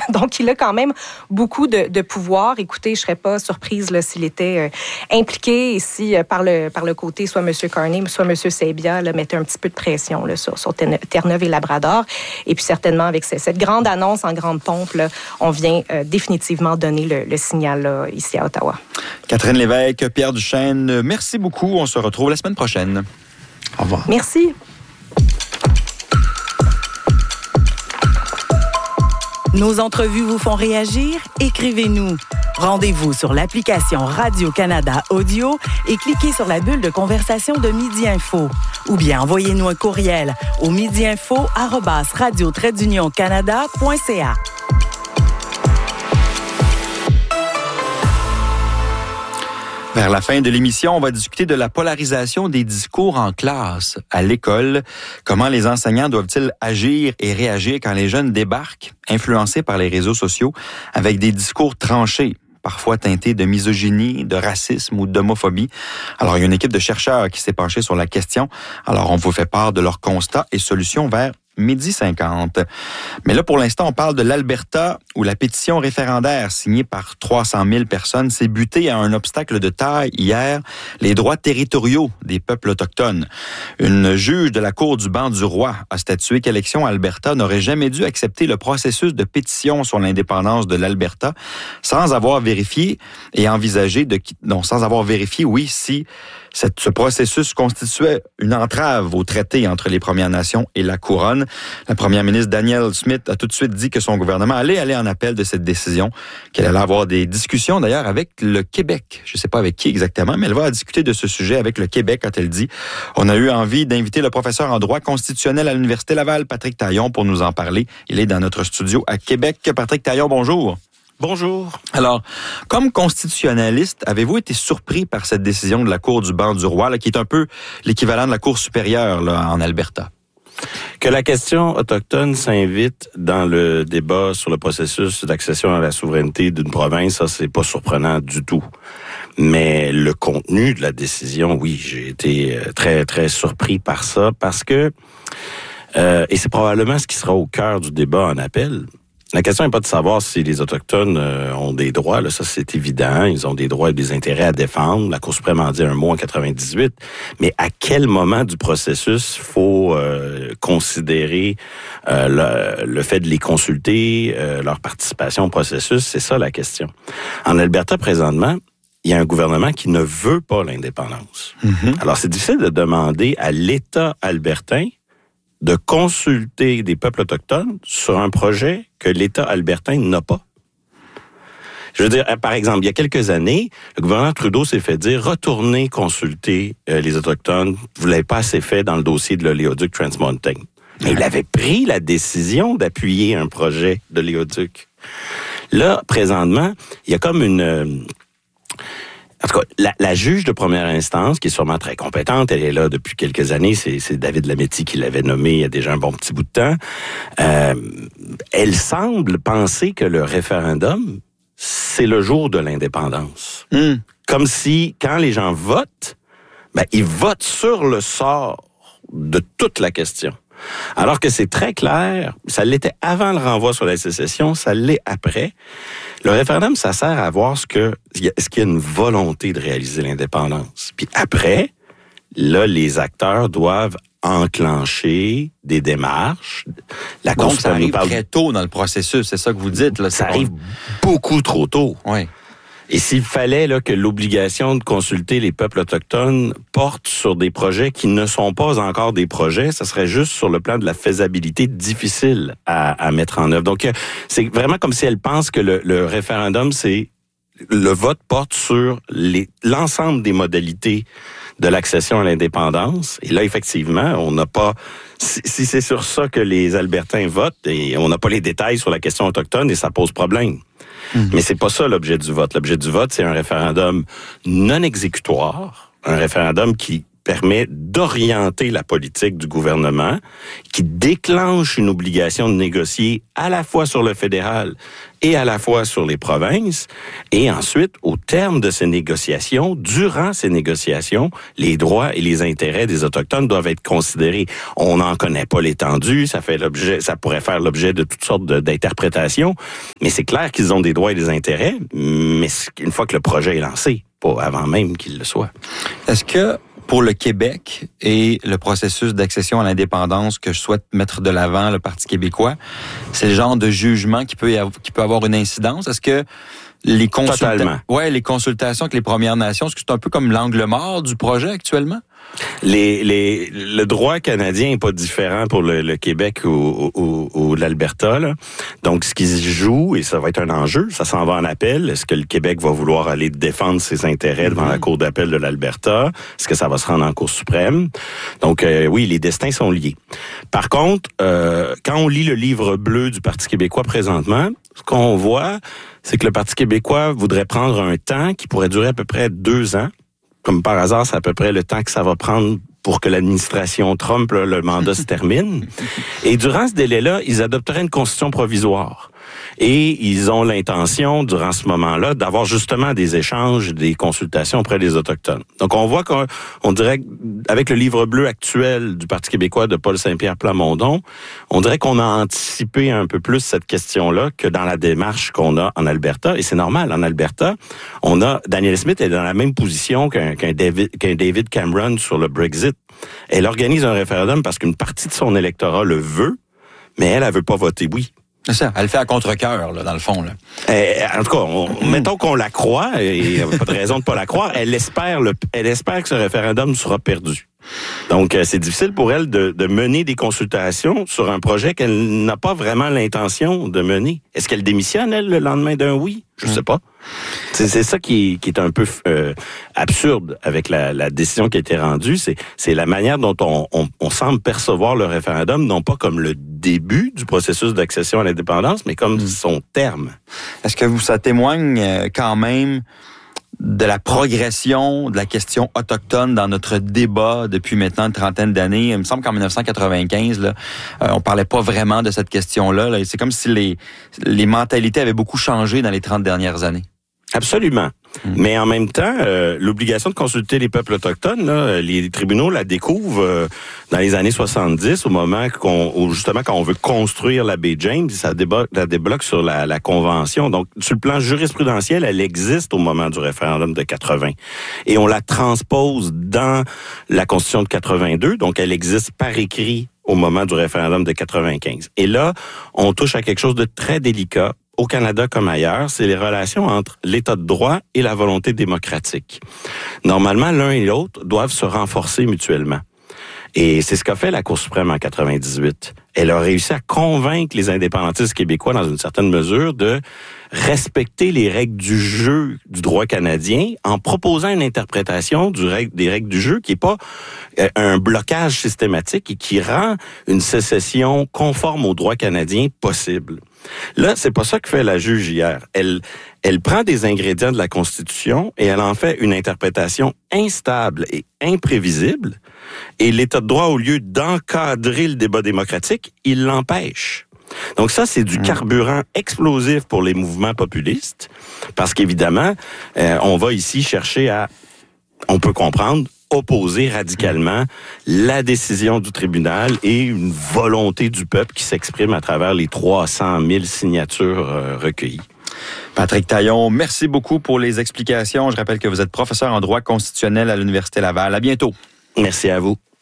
Donc, il a quand même beaucoup de pouvoir. Écoutez, je serais pas surprise là, s'il était impliqué et si par le côté, soit M. Carney, soit M. Sabia là, mettait un petit peu de pression là, sur Terre-Neuve et Labrador. Et puis certainement, avec cette grande annonce en grande pompe, là, on vient définitivement donner le signal là, ici à Ottawa. Catherine Lévesque, Pierre Duchesne, merci beaucoup. On se retrouve la semaine prochaine. Au revoir. Merci. Nos entrevues vous font réagir? Écrivez-nous. Rendez-vous sur l'application Radio-Canada Audio et cliquez sur la bulle de conversation de Midi Info. Ou bien envoyez-nous un courriel au midiinfo@radio-canada.ca. Vers la fin de l'émission, on va discuter de la polarisation des discours en classe, à l'école. Comment les enseignants doivent-ils agir et réagir quand les jeunes débarquent, influencés par les réseaux sociaux, avec des discours tranchés, parfois teintés de misogynie, de racisme ou d'homophobie. Alors, il y a une équipe de chercheurs qui s'est penchée sur la question. Alors, on vous fait part de leurs constats et solutions vers 12h50. Mais là, pour l'instant, on parle de l'Alberta où la pétition référendaire signée par 300 000 personnes s'est butée à un obstacle de taille hier, les droits territoriaux des peuples autochtones. Une juge de la Cour du banc du roi a statué qu'Élections Alberta n'aurait jamais dû accepter le processus de pétition sur l'indépendance de l'Alberta sans avoir vérifié et envisagé sans avoir vérifié, oui, si ce processus constituait une entrave au traité entre les Premières Nations et la Couronne. La première ministre Danielle Smith a tout de suite dit que son gouvernement allait aller en appel de cette décision, qu'elle allait avoir des discussions d'ailleurs avec le Québec. Je ne sais pas avec qui exactement, mais elle va discuter de ce sujet avec le Québec, a-t-elle dit. On a eu envie d'inviter le professeur en droit constitutionnel à l'Université Laval, Patrick Taillon, pour nous en parler. Il est dans notre studio à Québec. Patrick Taillon, bonjour. Bonjour. Alors, comme constitutionnaliste, avez-vous été surpris par cette décision de la Cour du banc du roi, là, qui est un peu l'équivalent de la Cour supérieure là, en Alberta? Que la question autochtone s'invite dans le débat sur le processus d'accession à la souveraineté d'une province, ça, c'est pas surprenant du tout. Mais le contenu de la décision, oui, j'ai été très, très surpris par ça parce que, et c'est probablement ce qui sera au cœur du débat en appel. La question n'est pas de savoir si les Autochtones ont des droits, là, ça c'est évident, ils ont des droits et des intérêts à défendre. La Cour suprême en dit un mot en 98, mais à quel moment du processus faut considérer le fait de les consulter, leur participation au processus, c'est ça la question. En Alberta présentement, il y a un gouvernement qui ne veut pas l'indépendance. Mm-hmm. Alors c'est difficile de demander à l'État albertain de consulter des peuples autochtones sur un projet que l'État albertain n'a pas. Je veux dire, par exemple, il y a quelques années, le gouvernement Trudeau s'est fait dire « Retournez consulter les Autochtones, vous ne l'avez pas assez fait dans le dossier de l'oléoduc Trans Mountain ». Mais il avait pris la décision d'appuyer un projet de l'oléoduc. Là, présentement, il y a comme une... En tout cas, la juge de première instance, qui est sûrement très compétente, elle est là depuis quelques années, c'est David Lametti qui l'avait nommée il y a déjà un bon petit bout de temps, elle semble penser que le référendum, c'est le jour de l'indépendance. Mm. Comme si, quand les gens votent, ben, ils votent sur le sort de toute la question. Alors que c'est très clair, ça l'était avant le renvoi sur la sécession, ça l'est après. Le référendum, ça sert à voir est-ce qu'il y a une volonté de réaliser l'indépendance. Puis après, là, les acteurs doivent enclencher des démarches. Donc, ça arrive très tôt dans le processus, c'est ça que vous dites. Là, ça arrive beaucoup trop tôt. Oui. Et s'il fallait là, que l'obligation de consulter les peuples autochtones porte sur des projets qui ne sont pas encore des projets, ça serait juste sur le plan de la faisabilité difficile à mettre en œuvre. Donc, c'est vraiment comme si elle pense que le référendum, c'est le vote porte sur l'ensemble des modalités de l'accession à l'indépendance. Et là, effectivement, on n'a pas... Si c'est sur ça que les Albertains votent, et on n'a pas les détails sur la question autochtone, et ça pose problème. Mm-hmm. Mais c'est pas ça l'objet du vote. L'objet du vote, c'est un référendum non exécutoire, un référendum qui permet d'orienter la politique du gouvernement, qui déclenche une obligation de négocier à la fois sur le fédéral et à la fois sur les provinces. Et ensuite, au terme de ces négociations, durant ces négociations, les droits et les intérêts des Autochtones doivent être considérés. On n'en connaît pas l'étendue, ça pourrait faire l'objet de toutes sortes d'interprétations, mais c'est clair qu'ils ont des droits et des intérêts, mais une fois que le projet est lancé, pas avant même qu'il le soit. Est-ce que pour le Québec et le processus d'accession à l'indépendance que je souhaite mettre de l'avant, le Parti québécois, c'est le genre de jugement qui peut avoir une incidence? Est-ce que les consultations avec les Premières Nations, est-ce que c'est un peu comme l'angle mort du projet actuellement? Le droit canadien est pas différent pour le Québec ou l'Alberta, là. Donc, ce qui se joue, et ça va être un enjeu, ça s'en va en appel. Est-ce que le Québec va vouloir aller défendre ses intérêts devant la Cour d'appel de l'Alberta? Est-ce que ça va se rendre en Cour suprême? Donc, oui, les destins sont liés. Par contre, quand on lit le livre bleu du Parti québécois présentement, ce qu'on voit, c'est que le Parti québécois voudrait prendre un temps qui pourrait durer à peu près 2 ans. Comme par hasard, c'est à peu près le temps que ça va prendre pour que l'administration Trump, là, le mandat se termine. Et durant ce délai-là, ils adopteraient une constitution provisoire. Et ils ont l'intention, durant ce moment-là, d'avoir justement des échanges, des consultations auprès des Autochtones. Donc, on voit qu'on dirait, avec le livre bleu actuel du Parti québécois de Paul Saint-Pierre Plamondon, on dirait qu'on a anticipé un peu plus cette question-là que dans la démarche qu'on a en Alberta. Et c'est normal, en Alberta, Danielle Smith est dans la même position qu'un David Cameron sur le Brexit. Elle organise un référendum parce qu'une partie de son électorat le veut, mais elle veut pas voter oui. C'est ça, elle le fait à contre-cœur, là, dans le fond. Là. En tout cas, mettons qu'on la croit, et il n'y a pas de raison de pas la croire, elle espère que ce référendum sera perdu. Donc, c'est difficile pour elle de mener des consultations sur un projet qu'elle n'a pas vraiment l'intention de mener. Est-ce qu'elle démissionne, elle, le lendemain d'un oui? Je sais pas. C'est ça qui est un peu absurde avec la décision qui a été rendue. C'est la manière dont on semble percevoir le référendum, non pas comme le début du processus d'accession à l'indépendance, mais comme son terme. Est-ce que ça témoigne quand même de la progression de la question autochtone dans notre débat depuis maintenant une trentaine d'années? Il me semble qu'en 1995, là, on parlait pas vraiment de cette question-là. Là. C'est comme si les mentalités avaient beaucoup changé dans les 30 dernières années. Absolument. Mais en même temps, l'obligation de consulter les peuples autochtones, là, les tribunaux la découvrent dans les années 70, au moment justement quand on veut construire la baie James, ça débloque sur la convention. Donc, sur le plan jurisprudentiel, elle existe au moment du référendum de 80. Et on la transpose dans la Constitution de 82, donc elle existe par écrit au moment du référendum de 95. Et là, on touche à quelque chose de très délicat, au Canada comme ailleurs, c'est les relations entre l'État de droit et la volonté démocratique. Normalement, l'un et l'autre doivent se renforcer mutuellement. Et c'est ce qu'a fait la Cour suprême en 98. Elle a réussi à convaincre les indépendantistes québécois, dans une certaine mesure, de respecter les règles du jeu du droit canadien en proposant une interprétation des règles du jeu qui n'est pas un blocage systématique et qui rend une sécession conforme au droit canadien possible. Là, c'est pas ça que fait la juge hier. Elle prend des ingrédients de la Constitution et elle en fait une interprétation instable et imprévisible. Et l'État de droit, au lieu d'encadrer le débat démocratique, il l'empêche. Donc ça, c'est du carburant explosif pour les mouvements populistes, parce qu'évidemment, on va ici chercher on peut comprendre, opposer radicalement la décision du tribunal et une volonté du peuple qui s'exprime à travers les 300 000 signatures recueillies. Patrick Taillon, merci beaucoup pour les explications. Je rappelle que vous êtes professeur en droit constitutionnel à l'Université Laval. À bientôt. Merci à vous.